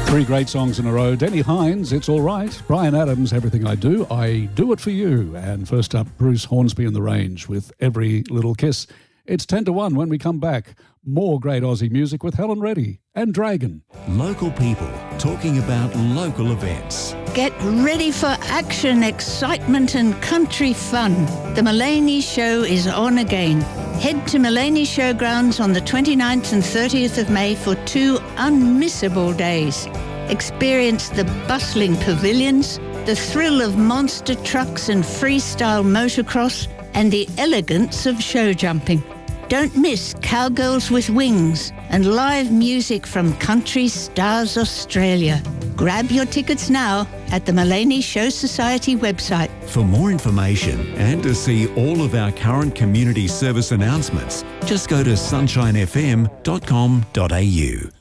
Three great songs in a row. Denny Hines, It's All Right. Bryan Adams, Everything I Do It For You. And first up, Bruce Hornsby and the Range with Every Little Kiss. It's 10 to 1 when we come back. More great Aussie music with Helen Reddy and Dragon. Local people talking about local events. Get ready for action, excitement and country fun. The Mullaney Show is on again. Head to Mullaney Showgrounds on the 29th and 30th of May for 2 unmissable days. Experience the bustling pavilions, the thrill of monster trucks and freestyle motocross, and the elegance of show jumping. Don't miss Cowgirls with Wings and live music from Country Stars Australia. Grab your tickets now at the Mullaney Show Society website. For more information and to see all of our current community service announcements, just go to sunshinefm.com.au.